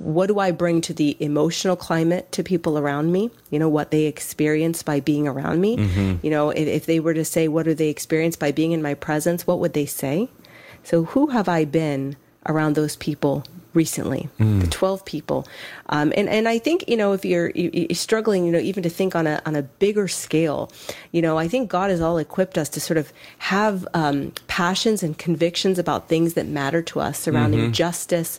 what do I bring to the emotional climate to people around me? What they experience by being around me. If they were to say, what do they experience by being in my presence? What would they say? So who have I been around those people recently, the 12 people. And I think, if you're struggling, even to think on a bigger scale, I think God has all equipped us to sort of have passions and convictions about things that matter to us surrounding justice,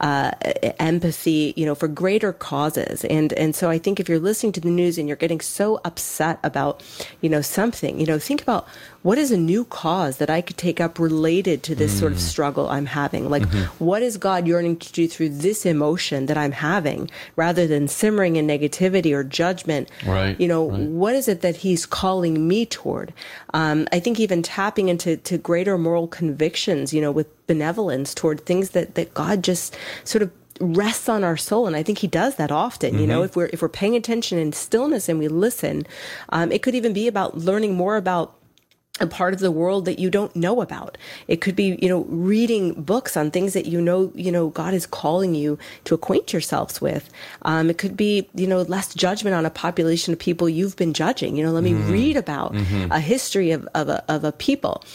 empathy, for greater causes. And so I think if you're listening to the news and you're getting so upset about, something, think about what is a new cause that I could take up related to this sort of struggle I'm having? Like, what is God yearning to do through this emotion that I'm having, rather than simmering in negativity or judgment? Right. What is it that he's calling me toward? I think even tapping into greater moral convictions, with benevolence toward things that God just sort of rests on our soul. And I think he does that often. If we're paying attention in stillness and we listen, it could even be about learning more about a part of the world that you don't know about. It could be, reading books on things that God is calling you to acquaint yourselves with. It could be, less judgment on a population of people you've been judging. Let me read about a history of a people,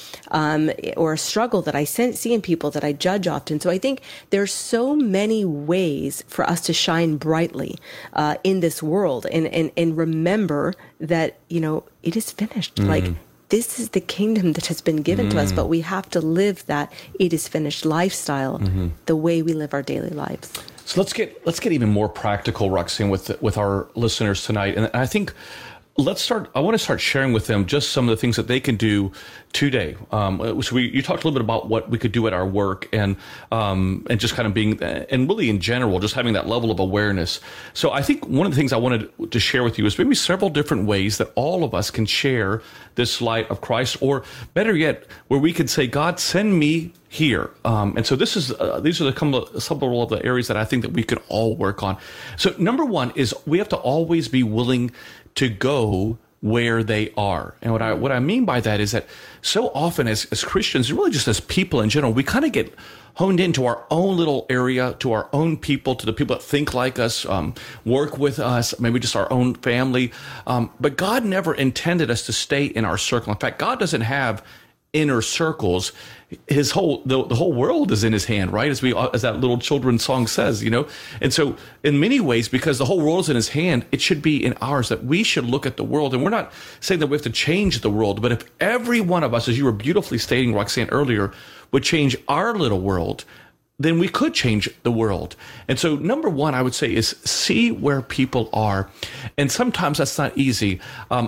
or a struggle that I see in people that I judge often. So I think there's so many ways for us to shine brightly in this world, and remember that, it is finished. Like, this is the kingdom that has been given to us, but we have to live that it is finished lifestyle the way we live our daily lives. So let's get even more practical, Roxanne, with our listeners tonight. And I think I want to start sharing with them just some of the things that they can do today. So you talked a little bit about what we could do at our work, and just kind of being, and really in general, just having that level of awareness. So I think one of the things I wanted to share with you is maybe several different ways that all of us can share this light of Christ, or better yet, where we could say, God, send me here. And so these are several of the areas that I think that we could all work on. So number one is we have to always be willing to go where they are. And what I mean by that is that so often as Christians, really just as people in general, we kind of get honed into our own little area, to our own people, to the people that think like us, work with us, maybe just our own family. But God never intended us to stay in our circle. In fact, God doesn't have inner circles. The whole world is in his hand, right? As that little children's song says, And so in many ways, because the whole world is in his hand, it should be in ours, that we should look at the world. And we're not saying that we have to change the world, but if every one of us, as you were beautifully stating, Roxanne, earlier, would change our little world, then we could change the world. And so number one, I would say, is see where people are. And sometimes that's not easy.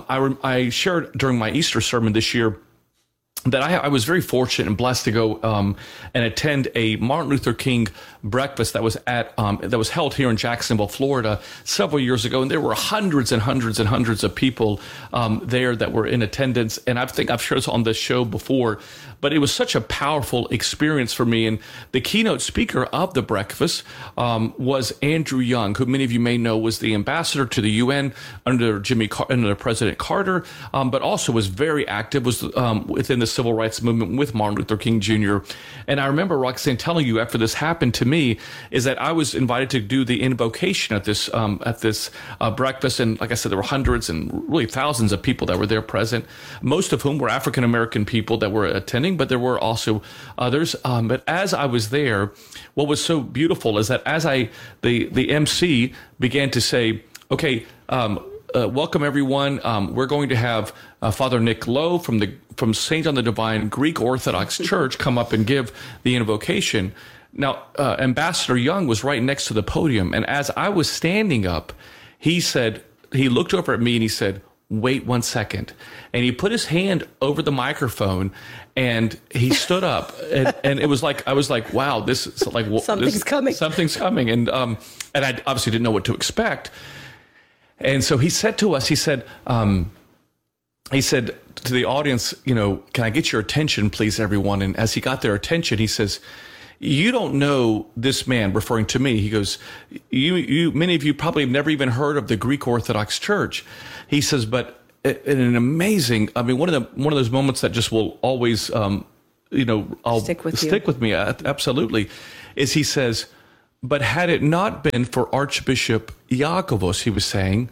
I shared during my Easter sermon this year that I was very fortunate and blessed to go and attend a Martin Luther King breakfast that was held here in Jacksonville, Florida, several years ago, and there were hundreds and hundreds and hundreds of people there that were in attendance. And I think I've shared this on this show before, but it was such a powerful experience for me. And the keynote speaker of the breakfast was Andrew Young, who many of you may know was the ambassador to the UN under President Carter, but also was very active, was within the civil rights movement with Martin Luther King Jr. And I remember, Roxanne, telling you after this happened to me, is that I was invited to do the invocation at this breakfast. And like I said, there were hundreds and really thousands of people that were there present, most of whom were African-American people that were attending, but there were also others. But as I was there, what was so beautiful is that as the MC began to say, okay, welcome everyone. We're going to have Father Nick Lowe from St. John the Divine Greek Orthodox Church come up and give the invocation. Now, Ambassador Young was right next to the podium, and as I was standing up, he looked over at me and he said, "Wait 1 second," and he put his hand over the microphone and he stood up, and it was like I was like, "Wow, this is like something's coming." Something's coming, and I obviously didn't know what to expect. And so he said to us, he said to the audience, "Can I get your attention, please, everyone?" And as he got their attention, he says, "You don't know this man," referring to me. He goes, "You many of you probably have never even heard of the Greek Orthodox Church." He says, "But in an amazing, one of those moments that just will always, I'll stick with me, absolutely," is he says, But had it not been for Archbishop Iakovos, he was saying,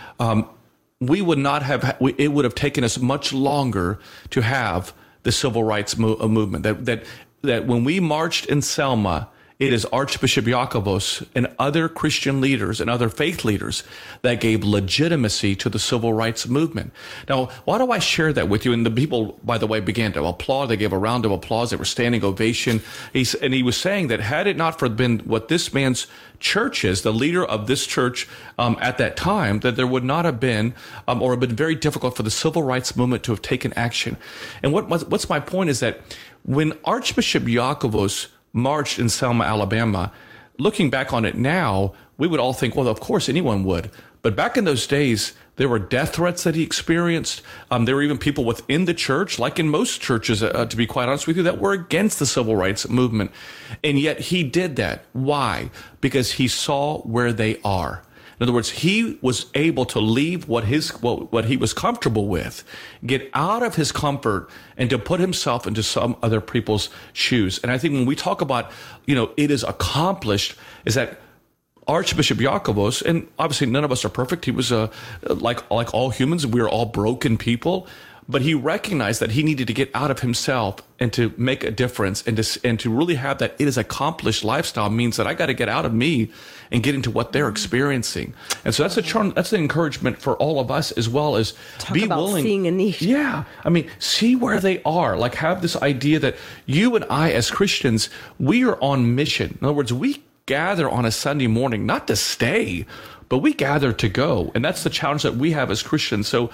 we would not have. It would have taken us much longer to have the civil rights movement. That when we marched in Selma, it is Archbishop Iakovos and other Christian leaders and other faith leaders that gave legitimacy to the civil rights movement. Now, why do I share that with you? And the people, by the way, began to applaud. They gave a round of applause. They were standing ovation. And he was saying that had it not for been what this man's church is, the leader of this church at that time, that there would not have been, or have been very difficult for the civil rights movement to have taken action. And what's my point is that when Archbishop Iakovos marched in Selma, Alabama, looking back on it now, we would all think, well, of course anyone would. But back in those days, there were death threats that he experienced. There were even people within the church, like in most churches, to be quite honest with you, that were against the civil rights movement. And yet he did that. Why? Because he saw where they are. In other words, he was able to leave what he was comfortable with, get out of his comfort, and to put himself into some other people's shoes. And I think when we talk about, it is accomplished, is that Archbishop Iakovos, and obviously none of us are perfect. He was like all humans, we are all broken people. But he recognized that he needed to get out of himself and to make a difference, and to really have that it is accomplished lifestyle means that I got to get out of me and get into what they're experiencing. And so that's that's an encouragement for all of us, as well as be willing. Seeing a need. Yeah. I mean, see where they are. Like, have this idea that you and I as Christians, we are on mission. In other words, we gather on a Sunday morning, not to stay, but we gather to go. And that's the challenge that we have as Christians. So,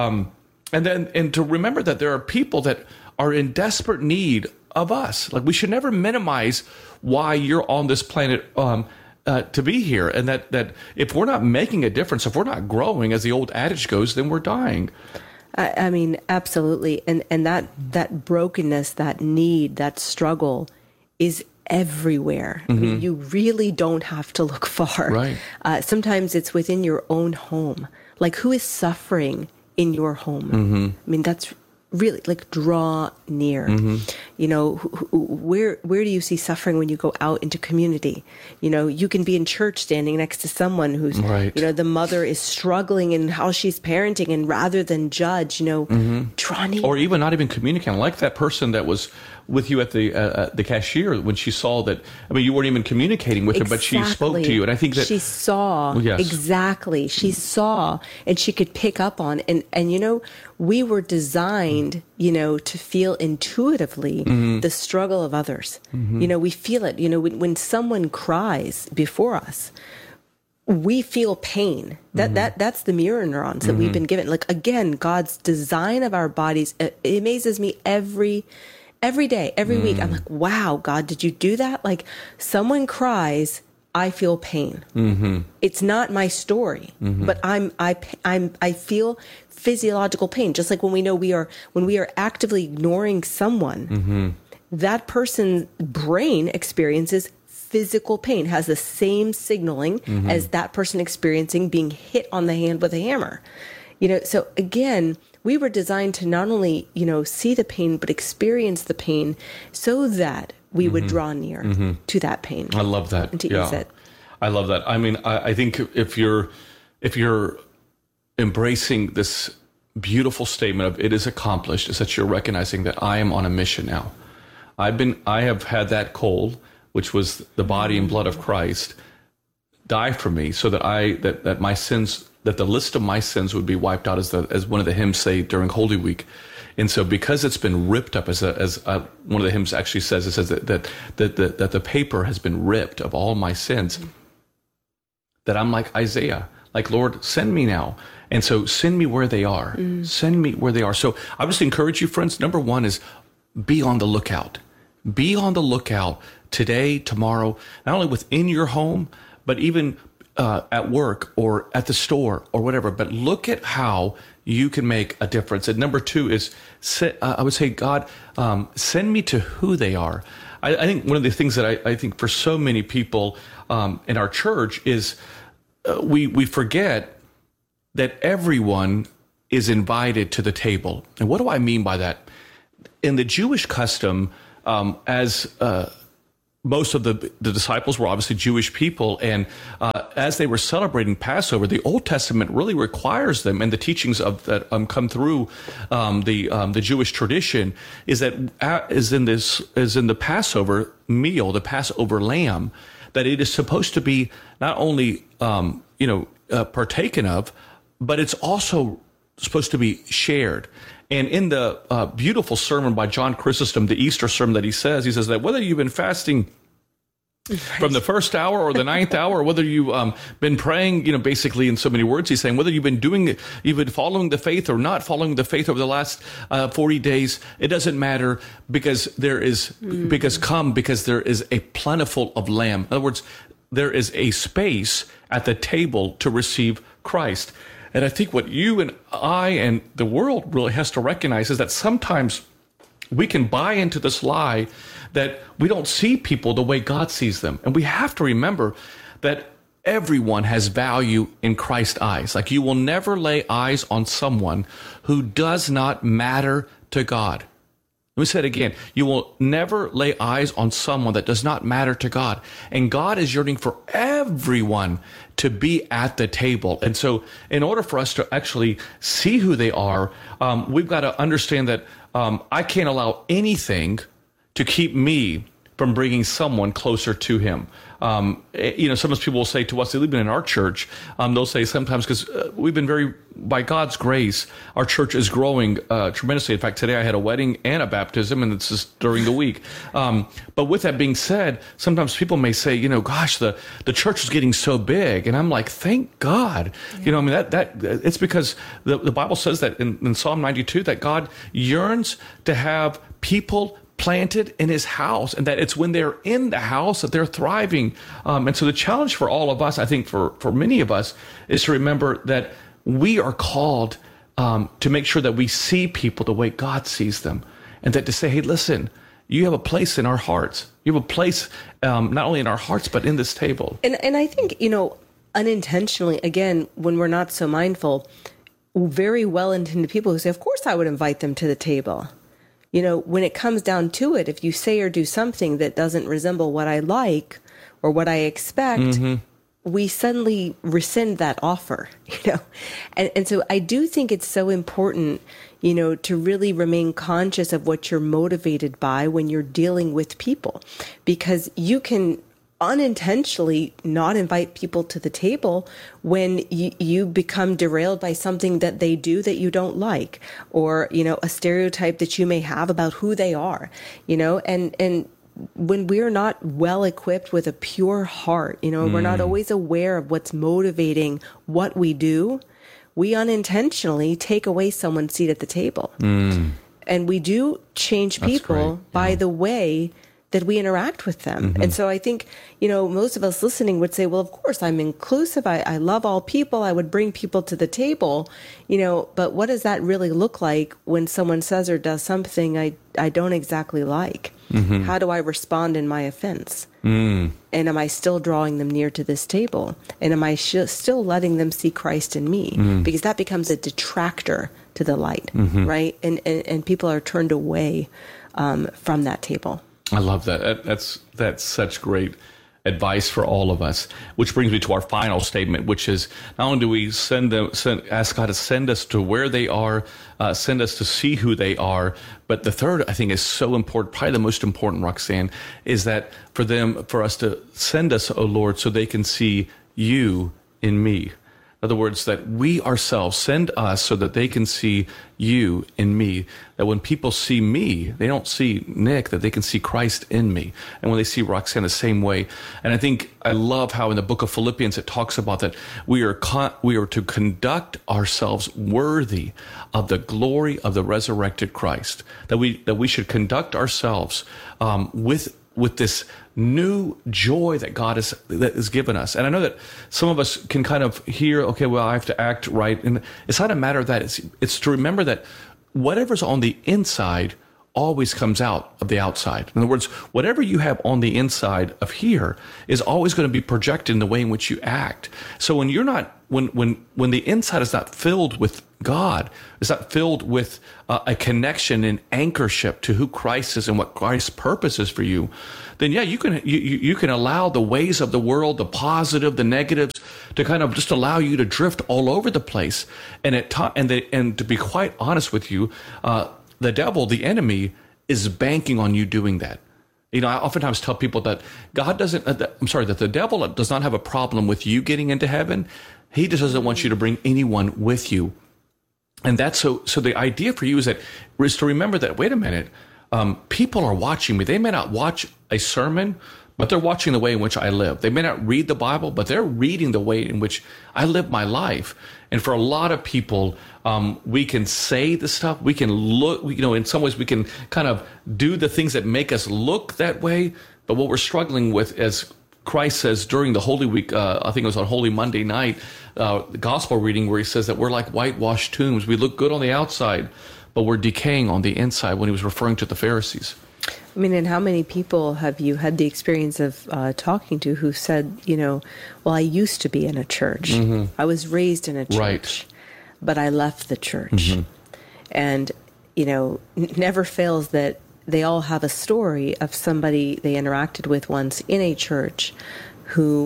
and to remember that there are people that are in desperate need of us. Like, we should never minimize why you're on this planet to be here, and that if we're not making a difference, if we're not growing, as the old adage goes, then we're dying. I mean, absolutely, and that brokenness, that need, that struggle is everywhere. I mean, you really don't have to look far. Right. Sometimes it's within your own home. Like, who is suffering in your home? I mean, that's really like, draw near. Where do you see suffering when you go out into community? You can be in church standing next to someone who's, right. The mother is struggling in how she's parenting, and rather than judge, draw near. Or even not even communicating, like that person that was with you at the cashier when she saw that. I mean, you weren't even communicating with her, but she spoke to you, and I think that she saw. Yes. Exactly. She saw, and she could pick up on, and we were designed, to feel intuitively the struggle of others. We feel it. When someone cries before us, we feel pain. That's the mirror neurons that we've been given. Like, again, God's design of our bodies, it amazes me every day, every week. I'm like, wow, God, did you do that? Like, someone cries, I feel pain. It's not my story, but I feel physiological pain. Just like when we are actively ignoring someone, that person's brain experiences physical pain, has the same signaling as that person experiencing being hit on the hand with a hammer. So again, we were designed to not only, see the pain, but experience the pain so that we would draw near to that pain. I love that. And to ease it. I love that. I mean, I think if you're embracing this beautiful statement of it is accomplished, is that you're recognizing that I am on a mission now. I have had that coal, which was the body and blood of Christ, die for me, so that that my sins, that the list of my sins would be wiped out, as one of the hymns say during Holy Week. And so, because it's been ripped up, as one of the hymns actually says, it says that the paper has been ripped of all my sins. That I'm like Isaiah, like, Lord, send me now. And so, send me where they are. Send me where they are. So I just encourage you, friends. Number one is be on the lookout. Be on the lookout today, tomorrow, not only within your home, but even at work or at the store or whatever. But look at how you can make a difference. And number two is, I would say, God, send me to who they are. I think one of the things that I think for so many people in our church is we forget that everyone is invited to the table. And what do I mean by that? In the Jewish custom, as most of the disciples were obviously Jewish people, and as they were celebrating Passover, the Old Testament really requires them, and the teachings of that come through the Jewish tradition is that is in the Passover meal, the Passover lamb, that it is supposed to be not only partaken of, but it's also supposed to be shared. And in the beautiful sermon by John Chrysostom, the Easter sermon that he says that whether you've been fasting from the first hour or the ninth hour, or whether you've been praying, basically in so many words, he's saying whether you've been following the faith or not following the faith over the last 40 days, it doesn't matter, because there is a plentiful of lamb. In other words, there is a space at the table to receive Christ. And I think what you and I and the world really has to recognize is that sometimes we can buy into this lie that we don't see people the way God sees them. And we have to remember that everyone has value in Christ's eyes. Like, you will never lay eyes on someone who does not matter to God. Let me say it again. You will never lay eyes on someone that does not matter to God. And God is yearning for everyone to be at the table. And so in order for us to actually see who they are, we've got to understand that I can't allow anything to keep me from bringing someone closer to him. Sometimes people will say to us, they've been in our church, they'll say sometimes, because we've been by God's grace, our church is growing tremendously. In fact, today I had a wedding and a baptism, and it's just during the week. But with that being said, sometimes people may say, gosh, the church is getting so big. And I'm like, thank God. Yeah. That it's because the Bible says that in Psalm 92, that God yearns to have people planted in his house, and that it's when they're in the house that they're thriving. And so the challenge for all of us, I think for many of us, is to remember that we are called to make sure that we see people the way God sees them, and that to say, hey, listen, you have a place in our hearts. You have a place not only in our hearts, but in this table. And I think, unintentionally, again, when we're not so mindful, very well-intended people who say, of course I would invite them to the table. When it comes down to it, if you say or do something that doesn't resemble what I like or what I expect, we suddenly rescind that offer, And so I do think it's so important, to really remain conscious of what you're motivated by when you're dealing with people, because you can unintentionally not invite people to the table when you become derailed by something that they do that you don't like, or a stereotype that you may have about who they are, and when we're not well equipped with a pure heart, we're not always aware of what's motivating what we do, we unintentionally take away someone's seat at the table. And we do change people by the way that we interact with them. And so I think, most of us listening would say, well, of course, I'm inclusive. I love all people. I would bring people to the table, but what does that really look like when someone says or does something I don't exactly like? How do I respond in my offense? And am I still drawing them near to this table? And am I still letting them see Christ in me? Because that becomes a detractor to the light, right? And people are turned away from that table. I love that. That's such great advice for all of us, which brings me to our final statement, which is not only do we ask God to send us to where they are, send us to see who they are, but the third, I think, is so important, probably the most important, Roxanne, is that for us to send us, oh Lord, so they can see you in me. In other words, that we ourselves send us so that they can see you in me. That when people see me, they don't see Nick, that they can see Christ in me. And when they see Roxanne the same way. And I think I love how in the book of Philippians it talks about that we are to conduct ourselves worthy of the glory of the resurrected Christ. That we should conduct ourselves with this new joy that God has given us. And I know that some of us can kind of hear, okay, well, I have to act right. And it's not a matter of that. It's to remember that whatever's on the inside always comes out of the outside. In other words, whatever you have on the inside of here is always going to be projected in the way in which you act. So when you're not, when the inside is not filled with God, it's not filled with a connection and anchorship to who Christ is and what Christ's purpose is for you, then yeah, you can allow the ways of the world, the positive, the negatives, to kind of just allow you to drift all over the place. And and to be quite honest with you, the devil, the enemy, is banking on you doing that. You know, I oftentimes tell people that that the devil does not have a problem with you getting into heaven. He just doesn't want you to bring anyone with you. And that's so the idea for you is to remember that, wait a minute, people are watching me. They may not watch a sermon, but they're watching the way in which I live. They may not read the Bible, but they're reading the way in which I live my life. And for a lot of people, we can say the stuff, we can look, in some ways we can kind of do the things that make us look that way. But what we're struggling with, as Christ says during the Holy Week, I think it was on Holy Monday night, the gospel reading, where he says that we're like whitewashed tombs. We look good on the outside, but we're decaying on the inside, when he was referring to the Pharisees. I mean, and how many people have you had the experience of talking to who said, well, I used to be in a church. Mm-hmm. I was raised in a church, right, but I left the church. Mm-hmm. And, never fails that they all have a story of somebody they interacted with once in a church who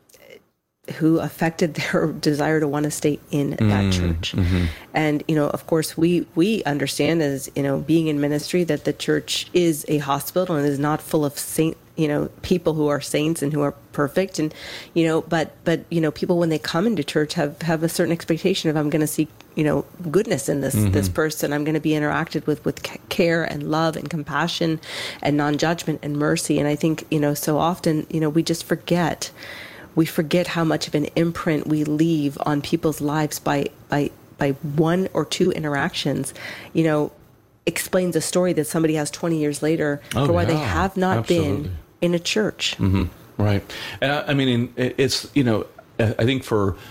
affected their desire to want to stay in that church. Mm-hmm. And, of course, we understand, as, being in ministry, that the church is a hospital and is not full of people who are saints and who are perfect. And, but people, when they come into church, have a certain expectation of, I'm going to see, goodness in this person. I'm going to be interacted with care and love and compassion and non-judgment and mercy. And I think, so often, we just forget. We forget how much of an imprint we leave on people's lives by one or two interactions. Explains a story that somebody has 20 years later for why they have not been in a church. Mm-hmm. Right. And I mean, it's, I think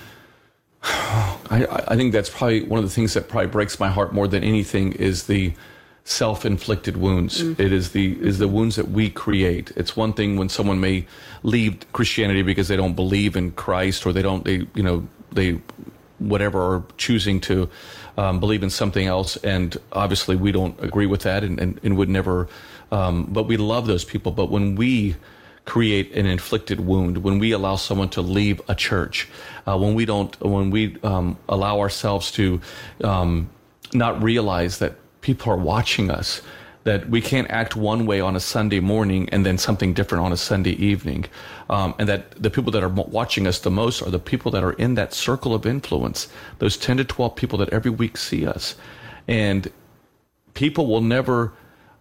I think that's probably one of the things that probably breaks my heart more than anything is the self-inflicted wounds. Mm-hmm. It is the wounds that we create. It's one thing when someone may leave Christianity because they don't believe in Christ, or they whatever, are choosing to believe in something else. And obviously we don't agree with that and would never, but we love those people. But when we create an inflicted wound, when we allow someone to leave a church, when we allow ourselves to not realize that people are watching us, that we can't act one way on a Sunday morning and then something different on a Sunday evening, and that the people that are watching us the most are the people that are in that circle of influence, those 10 to 12 people that every week see us. And people will never,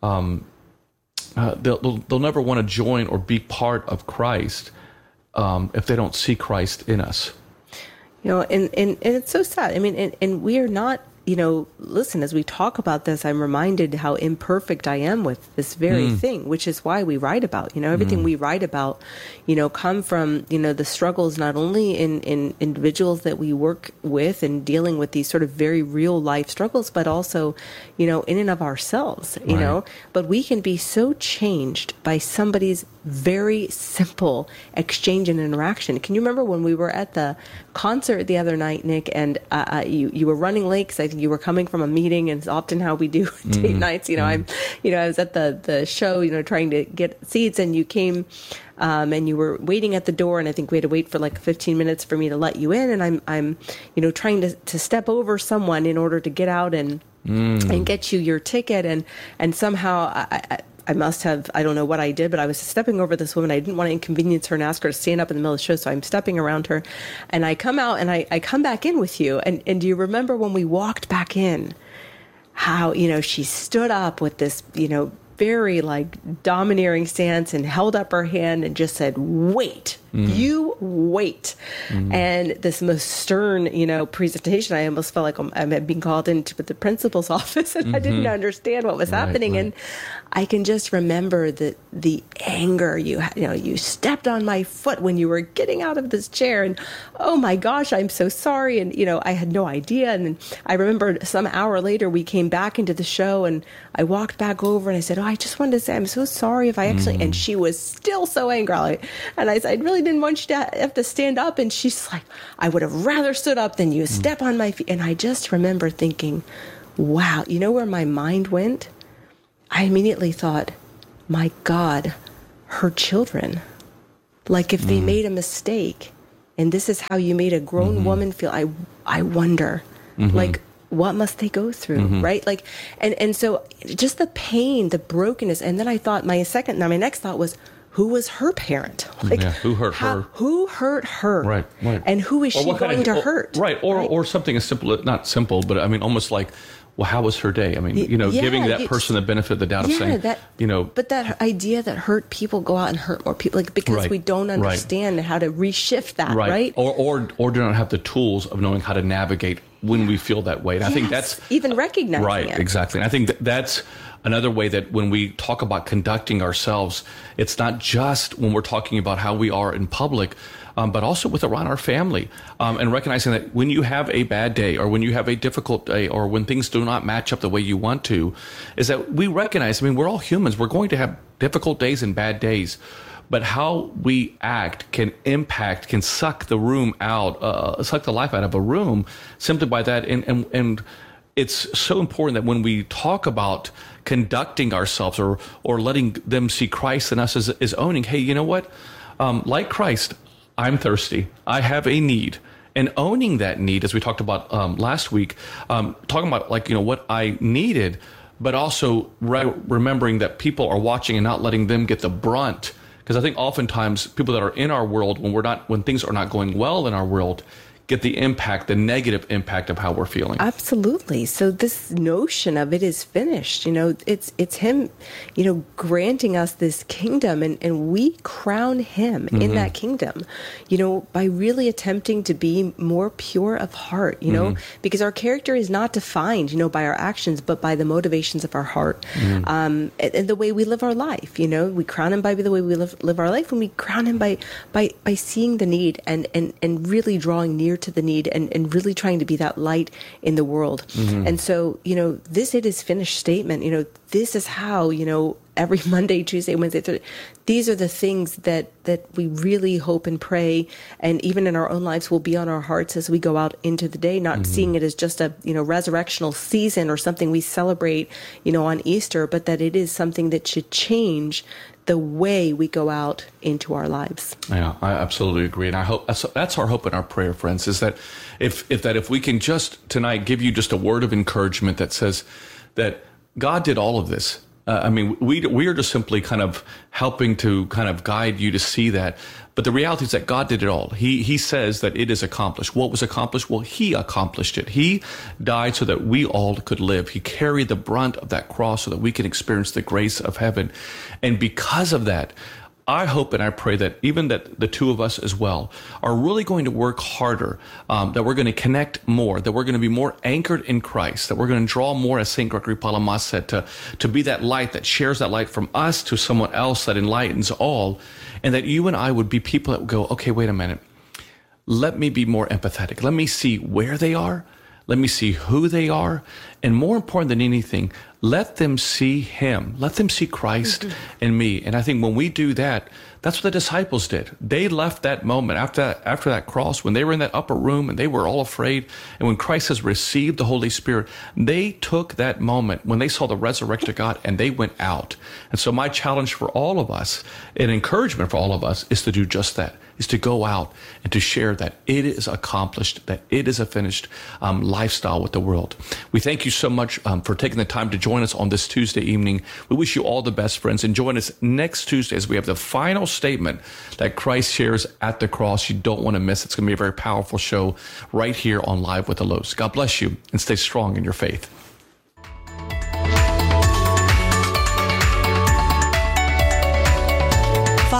they'll never want to join or be part of Christ if they don't see Christ in us. And it's so sad. I mean, and we are not, listen, as we talk about this, I'm reminded how imperfect I am with this very thing, which is why we write about, everything we write about, come from, the struggles, not only in individuals that we work with and dealing with these sort of very real life struggles, but also, in and of ourselves, but we can be so changed by somebody's very simple exchange and interaction. Can you remember when we were at the concert the other night, Nick, and you were running late because I think you were coming from a meeting, and it's often how we do date nights. I was at the show, trying to get seats, and you came, and you were waiting at the door, and I think we had to wait for like 15 minutes for me to let you in, and I'm trying to step over someone in order to get out and get you your ticket, and somehow I must have, I don't know what I did, but I was stepping over this woman. I didn't want to inconvenience her and ask her to stand up in the middle of the show, so I'm stepping around her. And I come out and I come back in with you. And do you remember when we walked back in, how, she stood up with this, very like domineering stance and held up her hand and just said, wait, you wait. And this most stern, presentation, I almost felt like I'm being called into the principal's office, and I didn't understand what was happening. Right. And I can just remember the anger you had. You stepped on my foot when you were getting out of this chair, and oh my gosh, I'm so sorry. And I had no idea. And then I remember some hour later we came back into the show, and I walked back over and I said, I just wanted to say I'm so sorry if I actually. And she was still so angry, and I said, I really didn't want you to have to stand up. And she's like, I would have rather stood up than you step on my feet. And I just remember thinking, wow, where my mind went? I immediately thought, my God, her children. Like if they made a mistake, and this is how you made a grown woman feel, I wonder, like, what must they go through, right? Like, and so just the pain, the brokenness. And then I thought my next thought was, who was her parent? Like, who hurt her? Who hurt her? Right. And who is she going to hurt? Right. Or something as simple, not simple, but I mean, almost like, well, how was her day? I mean, giving that person the benefit of the doubt of saying, But that idea that hurt people go out and hurt more people, like, because we don't understand how to reshift that, right? Or do not have the tools of knowing how to navigate when we feel that way. And I think that's even recognizing it. Right, exactly. And I think that's another way that when we talk about conducting ourselves, it's not just when we're talking about how we are in public, but also with around our family, and recognizing that when you have a bad day or when you have a difficult day or when things do not match up the way you want to, is that we recognize, we're all humans. We're going to have difficult days and bad days, but how we act can suck the room out, suck the life out of a room simply by that. And it's so important that when we talk about conducting ourselves or letting them see Christ in us as owning, hey, you know what? Like Christ, I'm thirsty. I have a need. And owning that need, as we talked about last week, talking about what I needed, but also remembering that people are watching and not letting them get the brunt. Because I think oftentimes people that are in our world, when things are not going well in our world, get the negative impact of how we're feeling. Absolutely. So this notion of it is finished, it's him, granting us this kingdom, and we crown him in that kingdom, by really attempting to be more pure of heart, because our character is not defined, by our actions, but by the motivations of our heart, and the way we live our life. We crown him by the way we live our life, and we crown him by seeing the need and really drawing near to the need and really trying to be that light in the world. And so, this it is finished statement, this is how, every Monday, Tuesday, Wednesday, Thursday, these are the things that we really hope and pray, and even in our own lives will be on our hearts as we go out into the day, not seeing it as just a, resurrectional season or something we celebrate, on Easter, but that it is something that should change the way we go out into our lives. Yeah, I absolutely agree. And I hope that's our hope and our prayer, friends, is that if we can just tonight give you just a word of encouragement that says that God did all of this. We are just simply kind of helping to kind of guide you to see that. But the reality is that God did it all. He says that it is accomplished. What was accomplished? Well, he accomplished it. He died so that we all could live. He carried the brunt of that cross so that we can experience the grace of heaven. And because of that, I hope and I pray that even that the two of us as well are really going to work harder, that we're going to connect more, that we're going to be more anchored in Christ, that we're going to draw more, as St. Gregory Palamas said, to be that light that shares that light from us to someone else that enlightens all, and that you and I would be people that would go, okay, wait a minute, let me be more empathetic. Let me see where they are. Let me see who they are. And more important than anything, let them see him. Let them see Christ in me. And I think when we do that, that's what the disciples did. They left that moment after that cross, when they were in that upper room and they were all afraid. And when Christ has received the Holy Spirit, they took that moment when they saw the resurrected God and they went out. And so my challenge for all of us, and encouragement for all of us, is to do just that, is to go out and to share that it is accomplished, that it is a finished lifestyle with the world. We thank you so much for taking the time to join us on this Tuesday evening. We wish you all the best, friends, and join us next Tuesday as we have the final statement that Christ shares at the cross. You don't want to miss. It's going to be a very powerful show right here on Live with the Lows. God bless you and stay strong in your faith.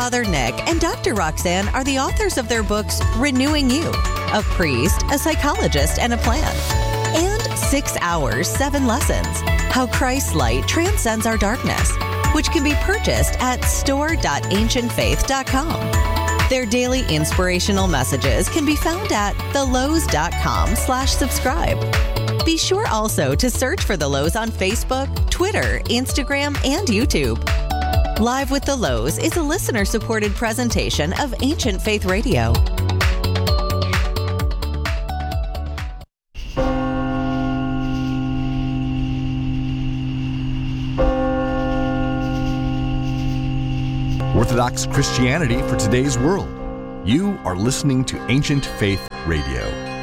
Father Nick and Dr. Roxanne are the authors of their books Renewing You, a priest, a psychologist, and a plan, and 6 Hours, 7 Lessons, How Christ's Light Transcends Our Darkness, which can be purchased at store.ancientfaith.com. Their daily inspirational messages can be found at thelowe's.com/subscribe. Be sure also to search for The Lowe's on Facebook, Twitter, Instagram, and YouTube. Live with The Lowe's is a listener-supported presentation of Ancient Faith Radio. Orthodox Christianity for today's world. You are listening to Ancient Faith Radio.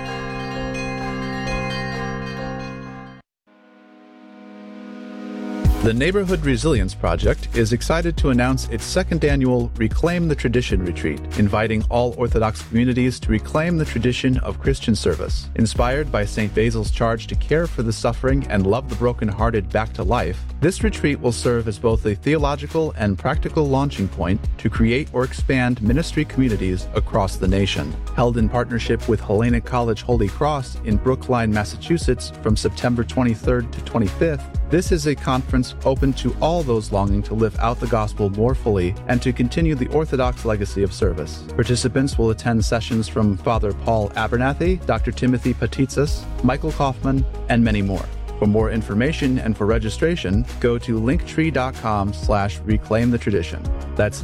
The Neighborhood Resilience Project is excited to announce its second annual Reclaim the Tradition retreat, inviting all Orthodox communities to reclaim the tradition of Christian service. Inspired by St. Basil's charge to care for the suffering and love the brokenhearted back to life, this retreat will serve as both a theological and practical launching point to create or expand ministry communities across the nation. Held in partnership with Hellenic College Holy Cross in Brookline, Massachusetts from September 23rd to 25th, this is a conference open to all those longing to live out the gospel more fully and to continue the Orthodox legacy of service. Participants will attend sessions from Father Paul Abernathy, Dr. Timothy Patitsis, Michael Kaufman, and many more. For more information and for registration, go to linktree.com/reclaim the tradition. That's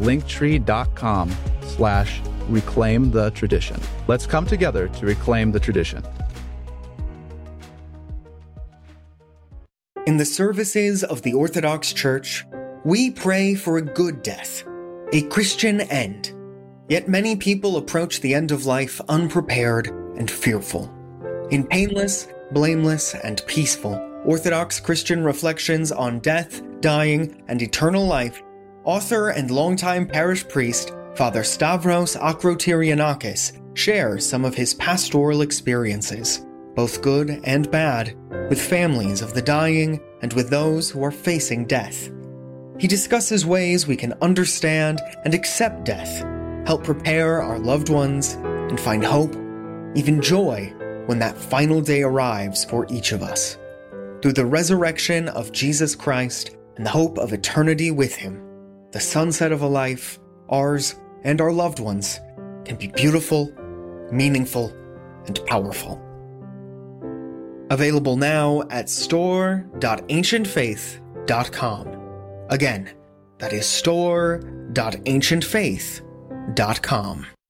linktree.com/reclaim the tradition. Let's come together to reclaim the tradition. In the services of the Orthodox Church, we pray for a good death, a Christian end. Yet many people approach the end of life unprepared and fearful. In painless, blameless, and peaceful Orthodox Christian reflections on death, dying, and eternal life, author and longtime parish priest Father Stavros Akrotyrianakis shares some of his pastoral experiences, both good and bad, with families of the dying and with those who are facing death. He discusses ways we can understand and accept death, help prepare our loved ones, and find hope, even joy, when that final day arrives for each of us. Through the resurrection of Jesus Christ and the hope of eternity with him, the sunset of a life, ours and our loved ones, can be beautiful, meaningful, and powerful. Available now at store.ancientfaith.com. Again, that is store.ancientfaith.com.